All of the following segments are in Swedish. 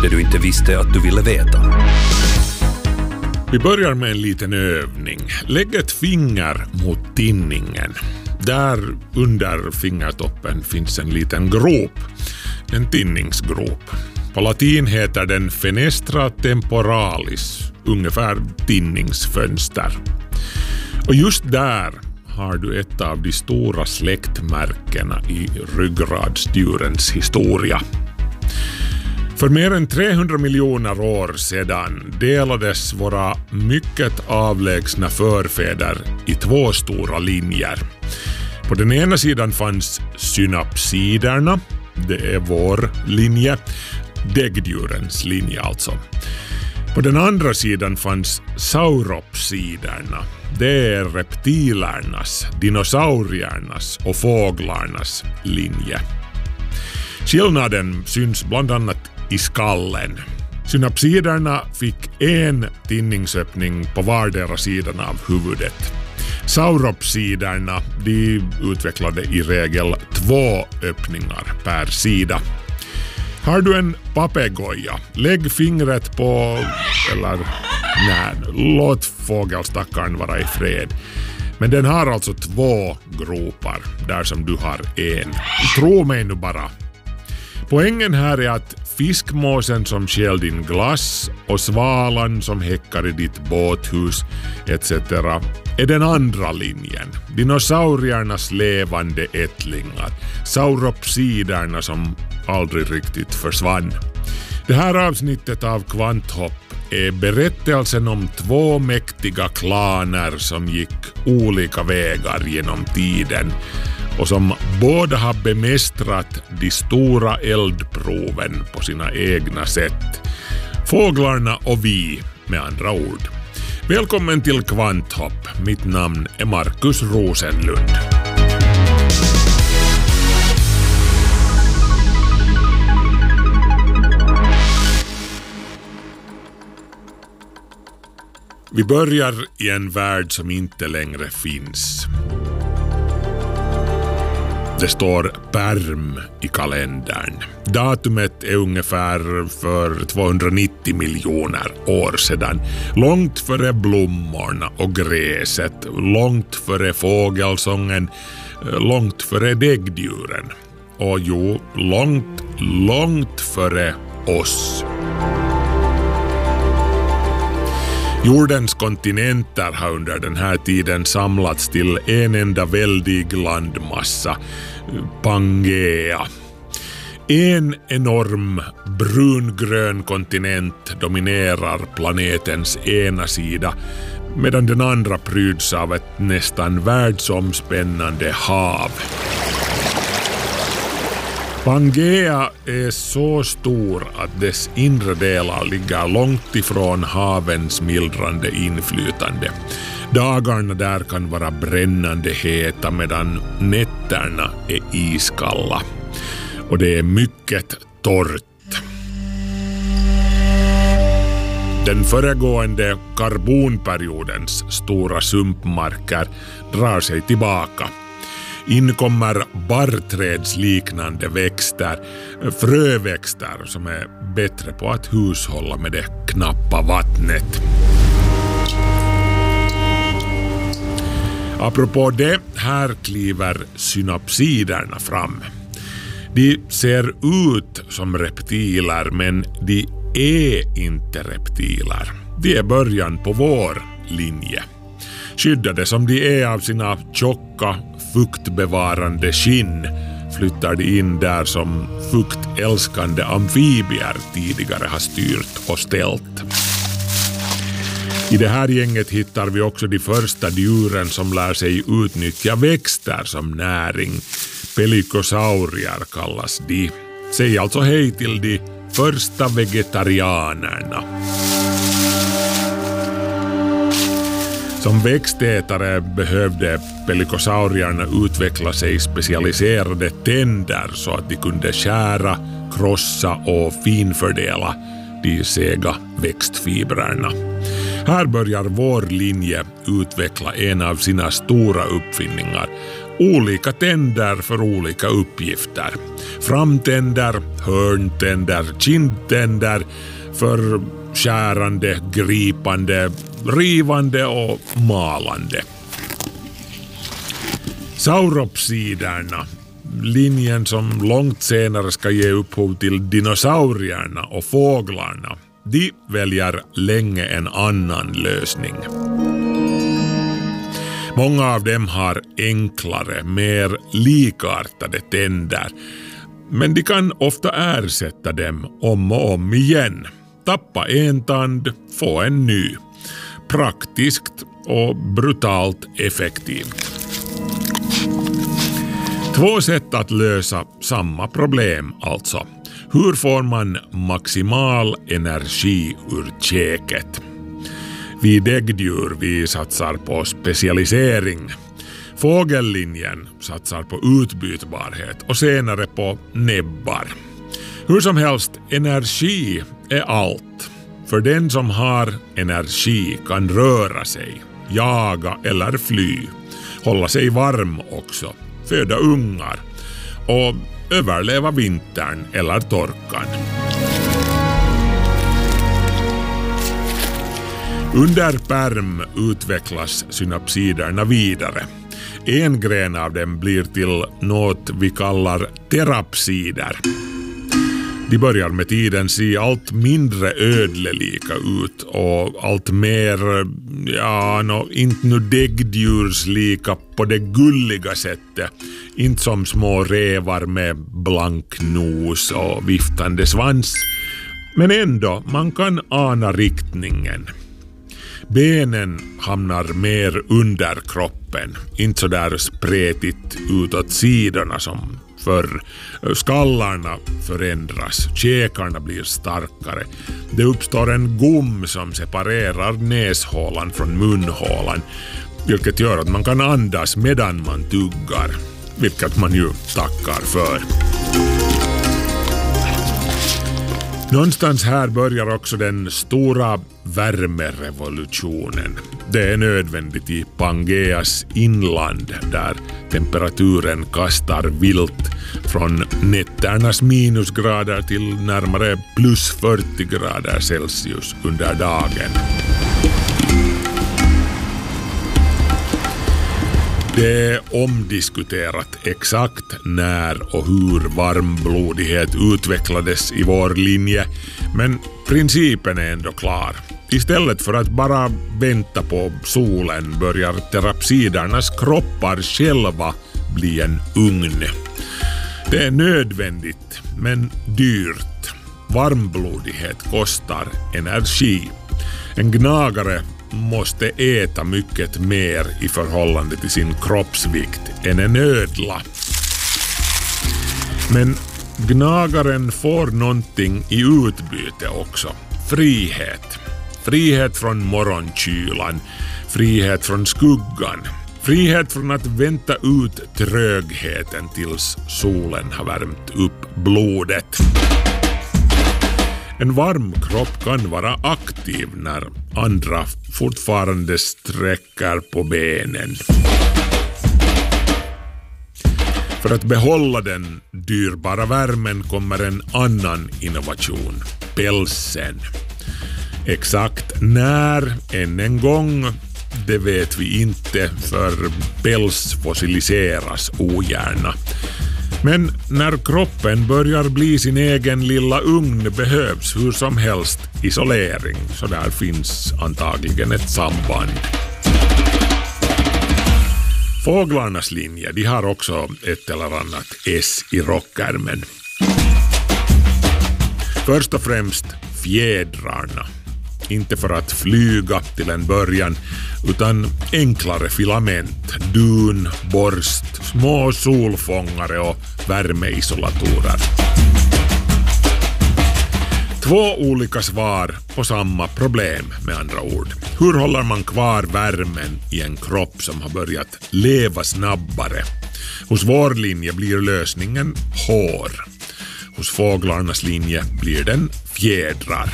Det du inte visste att du ville veta. Vi börjar med en liten övning. Lägg ett finger mot tinningen. Där under fingertoppen finns en liten grop. En tinningsgrop. På latin heter den fenestra temporalis, ungefär tinningsfönster. Och just där har du ett av de stora släktmärkena i ryggradsdjurens historia. För mer än 300 miljoner år sedan delades våra mycket avlägsna förfäder i två stora linjer. På den ena sidan fanns synapsiderna, det är vår linje, däggdjurens linje alltså. På den andra sidan fanns sauropsiderna, det är reptilernas, dinosauriernas och fåglarnas linje. Skillnaden syns bland annat i skallen. Synapsiderna fick en tinningsöppning på vardera sidan av huvudet. Sauropsiderna, de utvecklade i regel 2 öppningar per sida. Har du en papegoja, lägg fingret på, eller nej, låt fågelstackaren vara i fred. Men den har alltså 2 gropar, där som du har en. Tro mig nu bara. Poängen här är att fiskmåsen som stjäl din glass och svalan som häckar i ditt båthus etc. är den andra linjen. Dinosauriernas levande ättlingar. Sauropsiderna som aldrig riktigt försvann. Det här avsnittet av Kvanthopp är berättelsen om 2 mäktiga klaner som gick olika vägar genom tiden och som båda har bemästrat de stora eldproven på sina egna sätt. Fåglarna och vi, med andra ord. Välkommen till Kvanthopp. Mitt namn är Markus Rosenlund. Vi börjar i en värld som inte längre finns. Det står perm i kalendern. Datumet är ungefär för 290 miljoner år sedan. Långt före blommorna och gräset. Långt före fågelsången. Långt före däggdjuren. Och jo, långt före oss. Jordens kontinenter har under den här tiden samlats till en enda väldig landmassa, Pangea. En enorm brungrön kontinent dominerar planetens ena sida, medan den andra pryds av ett nästan världsomspännande hav. Pangea är så stor att dess inre delar ligger långt ifrån havens mildrande inflytande. Dagarna där kan vara brännande heta medan nätterna är iskalla. Och det är mycket torrt. Den föregående karbonperiodens stora sumpmarker drar sig tillbaka. Inkommer barrträdsliknande växter, fröväxter som är bättre på att hushålla med det knappa vattnet. Apropå det, här kliver synapsiderna fram. De ser ut som reptiler, men de är inte reptiler. De är början på vår linje. Skyddade som de är av sina tjocka, fuktbevarande skinn flyttar de in där som fuktälskande amfibier tidigare har styrt och ställt. I det här gänget hittar vi också de första djuren som lär sig utnyttja växter som näring. Pelikosaurier kallas de. Säg alltså hej till de första vegetarianerna. Som växtätare behövde pelikosaurierna utveckla sig specialiserade tänder så att de kunde skära, krossa och finfördela de sega växtfibrerna. Här börjar vår linje utveckla en av sina stora uppfinningar, olika tänder för olika uppgifter. Framtänder, hörntänder, kindtänder för skärande, gripande, rivande och malande. Sauropsiderna, linjen som långt senare ska ge upphov till dinosaurierna och fåglarna, de väljer länge en annan lösning. Många av dem har enklare, mer likartade tänder, men de kan ofta ersätta dem om och om igen. Tappa en tand, få en ny. Praktiskt och brutalt effektivt. 2 sätt att lösa samma problem alltså. Hur får man maximal energi ur käket? Vi däggdjur vi satsar på specialisering. Fågellinjen satsar på utbytbarhet och senare på näbbar. Hur som helst, energi är allt. För den som har energi kan röra sig, jaga eller fly, hålla sig varm också, föda ungar och överleva vintern eller torkan. Under perm utvecklas synapsiderna vidare. En gren av dem blir till något vi kallar terapsider. De börjar med tiden se allt mindre ödlelika ut och allt mer, inte nu däggdjurslika på det gulliga sättet. Inte som små rävar med blank nos och viftande svans. Men ändå, man kan ana riktningen. Benen hamnar mer under kroppen, inte så där spretigt utåt sidorna som förr. Skallarna förändras, käkarna blir starkare. Det uppstår en gom som separerar näshålan från munhålan, vilket gör att man kan andas medan man tuggar, vilket man ju tackar för. Någonstans här börjar också den stora värmerevolutionen. Det är nödvändigt i Pangeas inland där temperaturen kastar vilt från nätternas minusgrader till närmare plus 40 grader Celsius under dagen. Det är omdiskuterat exakt när och hur varmblodighet utvecklades i vår linje, men principen är ändå klar. Istället för att bara vänta på solen börjar terapsidernas kroppar själva bli en ugn. Det är nödvändigt, men dyrt. Varmblodighet kostar energi. En gnagare måste äta mycket mer i förhållande till sin kroppsvikt än en ödla. Men gnagaren får någonting i utbyte också. Frihet. Frihet från morgonkylan. Frihet från skuggan. Frihet från att vänta ut trögheten tills solen har värmt upp blodet. En varm kropp kan vara aktiv när andra fortfarande sträcker på benen. För att behålla den dyrbara värmen kommer en annan innovation, pälsen. Exakt när, än en gång, det vet vi inte, för päls fossiliseras ogärna. Men när kroppen börjar bli sin egen lilla ugn behövs hur som helst isolering, så där finns antagligen ett samband. Fåglarnas linje, de har också ett eller annat S i rockärmen. Först och främst fjädrarna. Inte för att flyga till en början, utan enklare filament, dun, borst, små solfångare och värmeisolatorer. 2 olika svar på samma problem med andra ord. Hur håller man kvar värmen i en kropp som har börjat leva snabbare? Hos vår linje blir lösningen hår. Hos fåglarnas linje blir den fjädrar.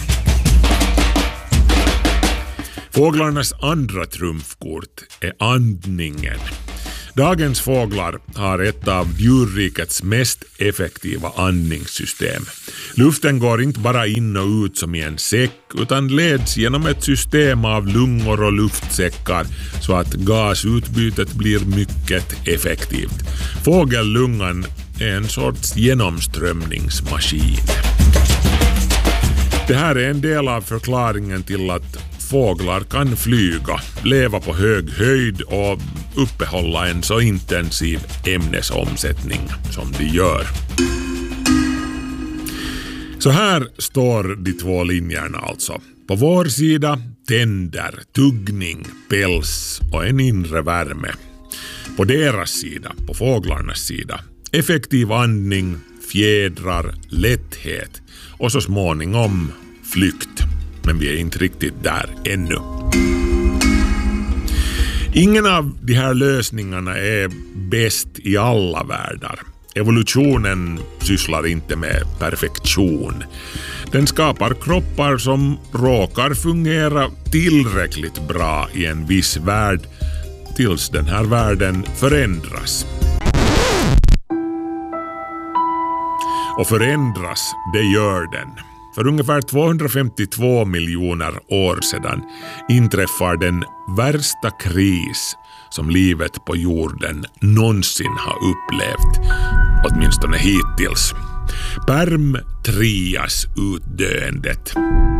Fåglarnas andra trumfkort är andningen. Dagens fåglar har ett av djurrikets mest effektiva andningssystem. Luften går inte bara in och ut som i en säck utan leds genom ett system av lungor och luftsäckar så att gasutbytet blir mycket effektivt. Fågellungan är en sorts genomströmningsmaskin. Det här är en del av förklaringen till att fåglar kan flyga, leva på hög höjd och uppehålla en så intensiv ämnesomsättning som de gör. Så här står de två linjerna alltså. På vår sida tänder, tuggning, päls och en inre värme. På deras sida, på fåglarnas sida, effektiv andning, fjädrar, lätthet och så småningom flykt. Men vi är inte riktigt där ännu. Ingen av de här lösningarna är bäst i alla världar. Evolutionen sysslar inte med perfektion. Den skapar kroppar som råkar fungera tillräckligt bra i en viss värld tills den här världen förändras. Och förändras, det gör den. För ungefär 252 miljoner år sedan inträffar den värsta kris som livet på jorden någonsin har upplevt, åtminstone hittills. Perm-Trias-utdöendet.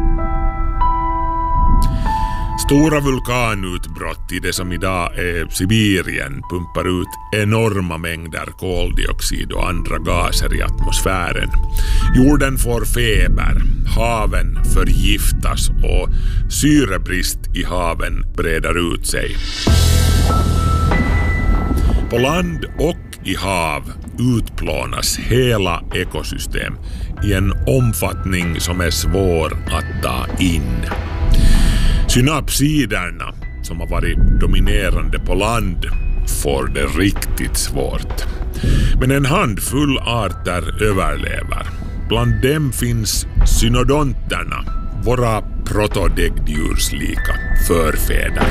Stora vulkanutbrott i det som idag är Sibirien pumpar ut enorma mängder koldioxid och andra gaser i atmosfären. Jorden får feber, haven förgiftas och syrebrist i haven breder ut sig. På land och i hav utplånas hela ekosystem i en omfattning som är svår att ta in. Synapsiderna, som har varit dominerande på land, får det riktigt svårt. Men en handfull arter överlever. Bland dem finns synodonterna, våra protodäggdjurslika förfäder.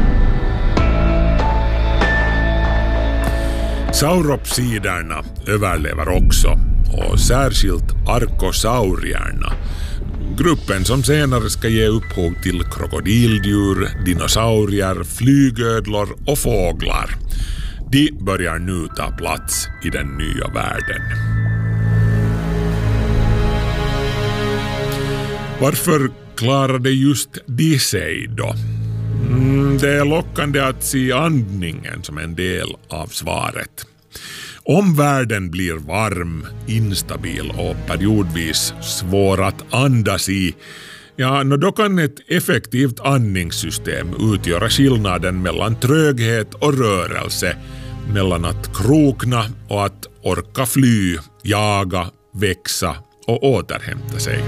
Sauropsiderna överlever också, och särskilt arkosaurierna, gruppen som senare ska ge upphov till krokodildjur, dinosaurier, flygödlor och fåglar. De börjar nu ta plats i den nya världen. Varför klarade just de sig då? Det är lockande att se andningen som en del av svaret. Om världen blir varm, instabil och periodvis svår att andas i, då kan ett effektivt andningssystem utgöra skillnaden mellan tröghet och rörelse, mellan att krokna och att orka fly, jaga, växa och återhämta sig.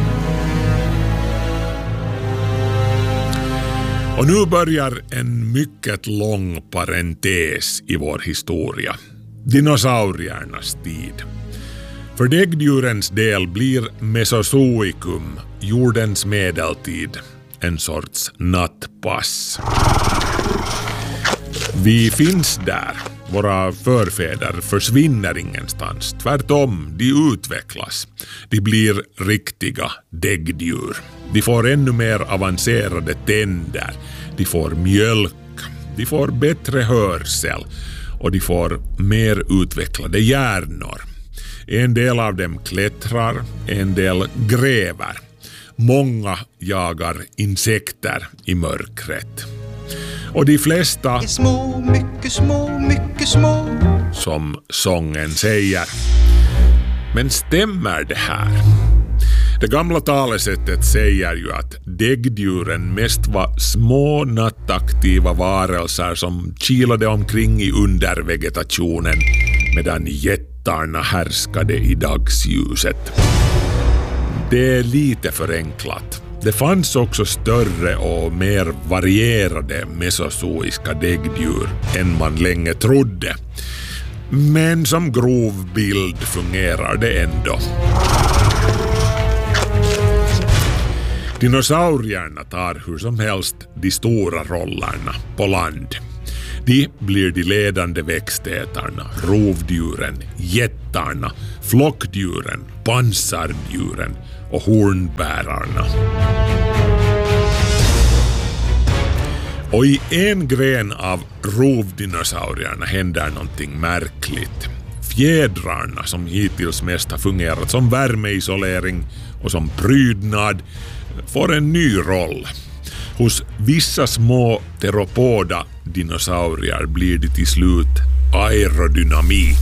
Och nu börjar en mycket lång parentes i vår historia. Dinosauriernas tid. För däggdjurens del blir Mesozoikum, jordens medeltid, en sorts nattpass. Vi finns där. Våra förfäder försvinner ingenstans. Tvärtom, de utvecklas. De blir riktiga däggdjur. De får ännu mer avancerade tänder. De får mjölk. De får bättre hörsel. Och de får mer utvecklade hjärnor. En del av dem klättrar, en del gräver. Många jagar insekter i mörkret. Och de flesta är små, mycket små, mycket små, som sången säger. Men stämmer det här? Det gamla talesättet säger ju att däggdjuren mest var små nattaktiva varelser som kilade omkring i undervegetationen medan jättarna härskade i dagsljuset. Det är lite förenklat. Det fanns också större och mer varierade mesozoiska däggdjur än man länge trodde. Men som grov bild fungerar det ändå. Dinosaurierna tar hur som helst de stora rollerna på land. De blir de ledande växtätarna, rovdjuren, jättarna, flockdjuren, pansardjuren och hornbärarna. Och i en gren av rovdinosaurierna händer någonting märkligt. Fjädrarna, som hittills mest har fungerat som värmeisolering och som prydnad, får en ny roll. Hos vissa små teropoda dinosaurier blir det till slut aerodynamik.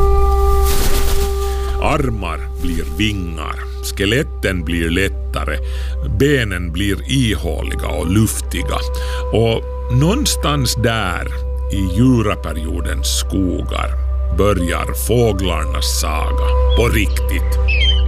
Armar blir vingar, skeletten blir lättare, benen blir ihåliga och luftiga. Och någonstans där i djuraperiodens skogar börjar fåglarnas saga på riktigt.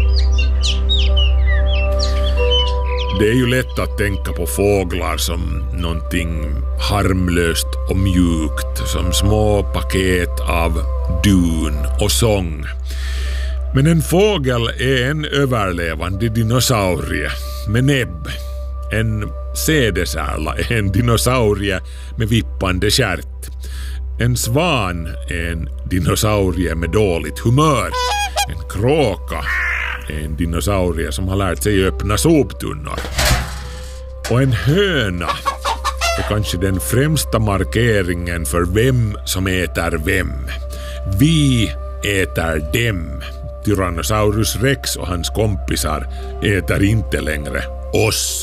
Det är ju lätt att tänka på fåglar som någonting harmlöst och mjukt, som små paket av dun och sång. Men en fågel är en överlevande dinosaurie med näbb. En sädesärla är en dinosaurie med vippande kärt. En svan är en dinosaurie med dåligt humör. En kråka är en dinosaurie som har lärt sig öppna soptunnor. Och en höna är kanske den främsta markeringen för vem som äter vem. Vi äter dem. Tyrannosaurus rex och hans kompisar äter inte längre oss.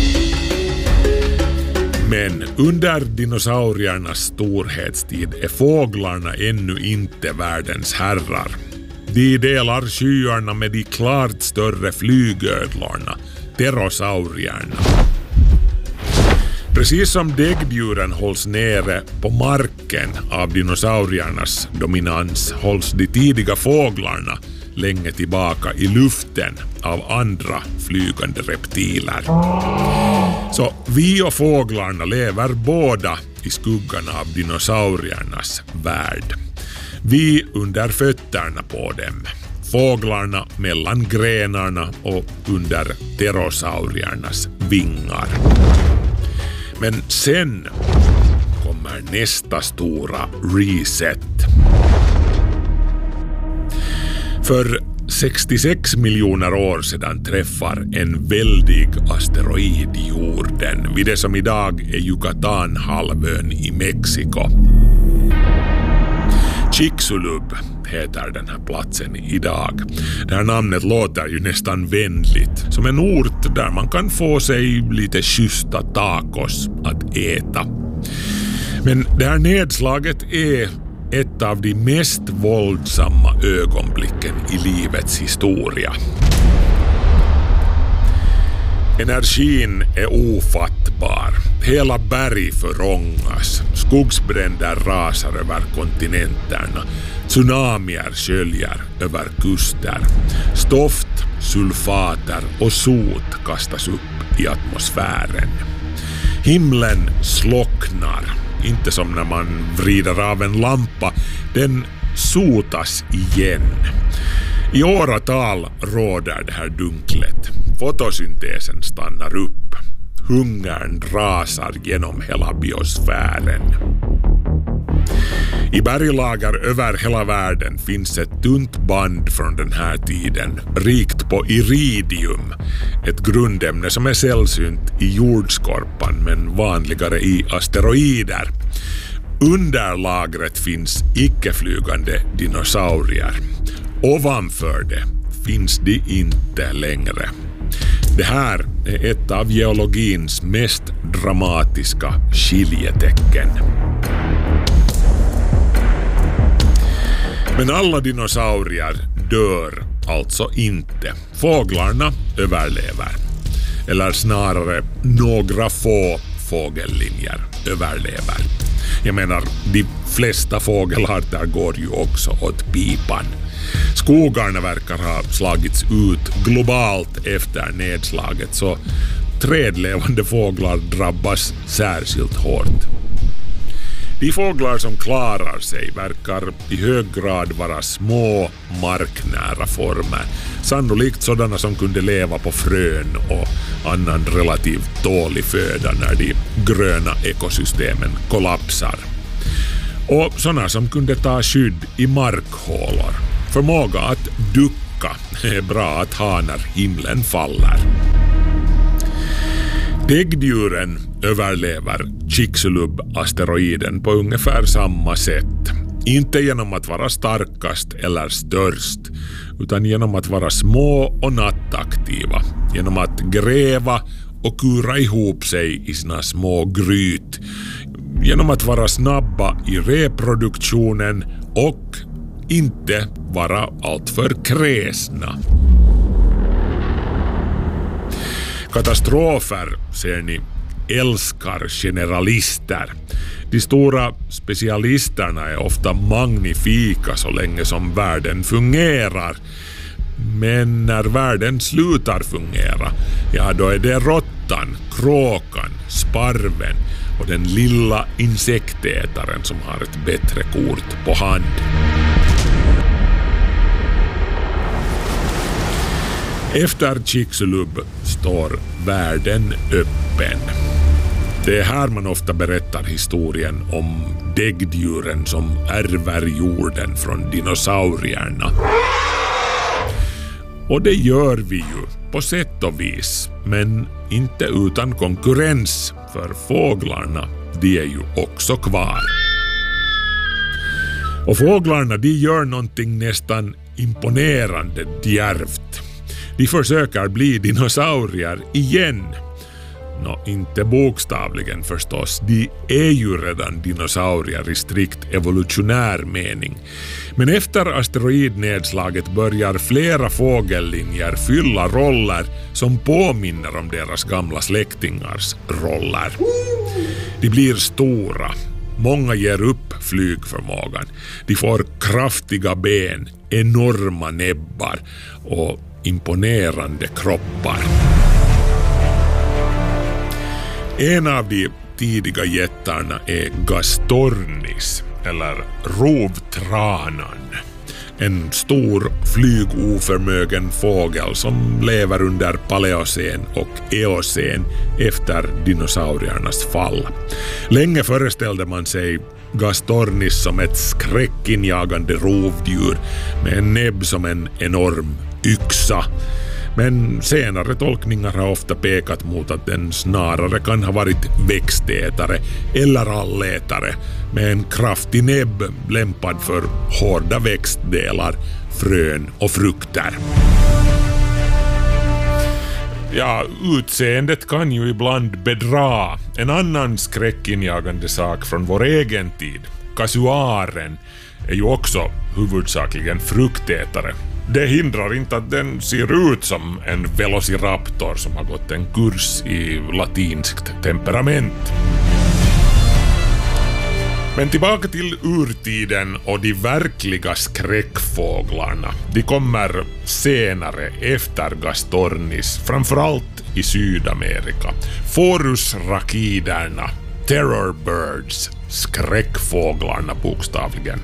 Men under dinosauriernas storhetstid är fåglarna ännu inte världens herrar. De delar skyarna med de klart större flygödlorna, pterosaurierna. Precis som däggdjuren hålls nere på marken av dinosauriernas dominans hålls de tidiga fåglarna länge tillbaka i luften av andra flygande reptiler. Så vi och fåglarna lever båda i skuggan av dinosauriernas värld. Vi under fötterna på dem, fåglarna mellan grenarna och under pterosauriernas vingar. Men sen kommer nästa stora reset. För 66 miljoner år sedan träffar en väldig asteroid jorden vid det som idag är Yucatanhalvön i Mexiko. Chicxulub heter den här platsen idag. Det här namnet låter ju nästan vänligt, som en ort där man kan få sig lite schyssta tacos att äta. Men det här nedslaget är ett av de mest våldsamma ögonblicken i livets historia. Energin är ofattbar. Hela berg förångas. Skogsbränder rasar över kontinenterna. Tsunamier sköljer över kuster. Stoft, sulfater och sot kastas upp i atmosfären. Himlen slocknar. Inte som när man vrider av en lampa. Den sotas igen. I åratal råder det här dunklet. Fotosyntesen stannar upp. Hungern rasar genom hela biosfären. I berglager över hela världen finns ett tunt band från den här tiden, rikt på iridium, ett grundämne som är sällsynt i jordskorpan men vanligare i asteroider. Under lagret finns icke-flygande dinosaurier. Ovanför det finns de inte längre. Det här är ett av geologins mest dramatiska skiljetecken. Men alla dinosaurier dör alltså inte. Fåglarna överlever. Eller snarare några få fågellinjer överlever. Jag menar, de flesta fågelarter går ju också åt pipan. Skogarna verkar ha slagits ut globalt efter nedslaget, så trädlevande fåglar drabbas särskilt hårt. De fåglar som klarar sig verkar i hög grad vara små, marknära former. Sannolikt sådana som kunde leva på frön och annan relativt dålig föda när de gröna ekosystemen kollapsar. Och sådana som kunde ta skydd i markhålor. Förmåga att ducka är bra att ha när himlen faller. Däggdjuren överlever Chicxulub-asteroiden på ungefär samma sätt. Inte genom att vara starkast eller störst, utan genom att vara små och nattaktiva. Genom att gräva och kura ihop sig i sina små gryt. Genom att vara snabba i reproduktionen och inte vara alltför kräsna. Katastrofer, ser ni, älskar generalister. De stora specialisterna är ofta magnifika så länge som världen fungerar. Men när världen slutar fungera, ja då är det råttan, kråkan, sparven och den lilla insektätaren som har ett bättre kort på hand. Efter Chicxulub står världen öppen. Det är här man ofta berättar historien om däggdjuren som ärver jorden från dinosaurierna. Och det gör vi ju på sätt och vis, men inte utan konkurrens, för fåglarna, de är ju också kvar. Och fåglarna, de gör någonting nästan imponerande djärvt. De försöker bli dinosaurier igen. Inte bokstavligen förstås, de är ju redan dinosaurier i strikt evolutionär mening. Men efter asteroidnedslaget börjar flera fågellinjer fylla roller som påminner om deras gamla släktingars roller. De blir stora, många ger upp flygförmågan, de får kraftiga ben, enorma näbbar och imponerande kroppar. En av de tidiga jättarna är Gastornis, eller rovtranan. En stor flygoförmögen fågel som lever under paleocen och eocen efter dinosauriernas fall. Länge föreställde man sig Gastornis som ett skräckinjagande rovdjur med en näbb som en enorm yxa. Men senare tolkningar har ofta pekat mot att den snarare kan ha varit växtätare eller allätare med en kraftig näbb lämpad för hårda växtdelar, frön och frukter. Ja, utseendet kan ju ibland bedra. En annan skräckinjagande sak från vår egen tid, kasuaren, är ju också huvudsakligen fruktätare. Det hindrar inte att den ser ut som en velociraptor som har gått en kurs i latinskt temperament. Men tillbaka till urtiden och de verkliga skräckfåglarna. De kommer senare efter Gastornis, framförallt i Sydamerika. Forusrakiderna, terror birds, skräckfåglarna bokstavligen.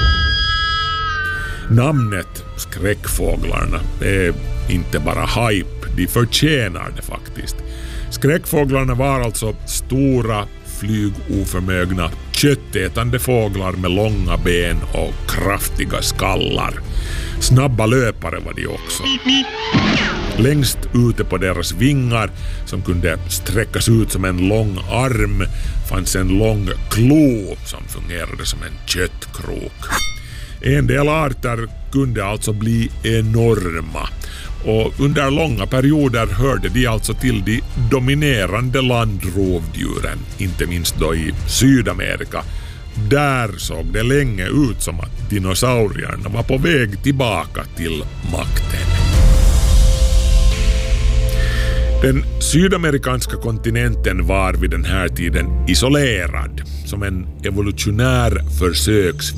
Namnet skräckfåglarna är inte bara hype, de förtjänar det faktiskt. Skräckfåglarna var alltså stora, flygoförmögna, köttätande fåglar med långa ben och kraftiga skallar. Snabba löpare var de också. Längst ute på deras vingar, som kunde sträckas ut som en lång arm, fanns en lång klo som fungerade som en köttkrok. En del arter kunde alltså bli enorma, och under långa perioder hörde de alltså till de dominerande landrovdjuren, inte minst då i Sydamerika. Där såg det länge ut som att dinosaurierna var på väg tillbaka till makten. Den sydamerikanska kontinenten var vid den här tiden isolerad som en evolutionär